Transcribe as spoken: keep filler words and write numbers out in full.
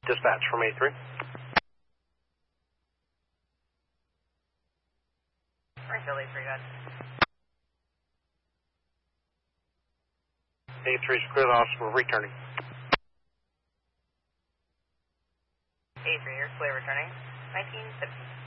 Dispatch from A three. Springfield A three, good. A three is clear, the hospital returning. A three, you're clear returning. nineteen fifty.